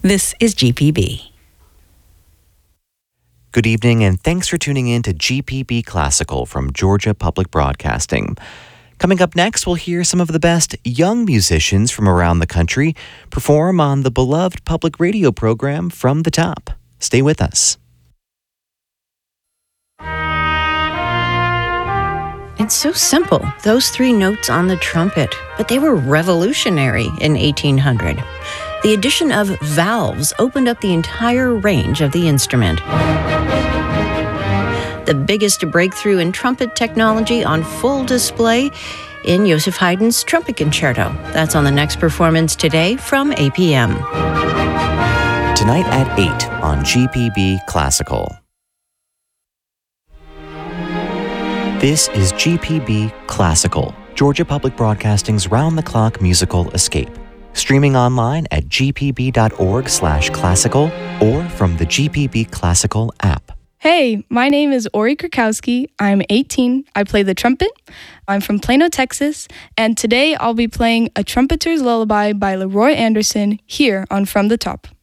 This is GPB. Good evening, and thanks for tuning in to GPB Classical from Georgia Public Broadcasting. Coming up next, we'll hear some of the best young musicians from around the country perform on the beloved public radio program From the Top. Stay with us. It's so simple, those 3 notes on the trumpet, but they were revolutionary in 1800. The addition of valves opened up the entire range of the instrument. The biggest breakthrough in trumpet technology on full display in Joseph Haydn's Trumpet Concerto. That's on the next performance today from APM. Tonight at 8 on GPB Classical. This is GPB Classical, Georgia Public Broadcasting's round-the-clock musical escape. Streaming online at gpb.org/classical or from the GPB Classical app. Hey, my name is Ori Krakowski. I'm 18. I play the trumpet. I'm from Plano, Texas, and today I'll be playing A Trumpeter's Lullaby by Leroy Anderson here on From the Top.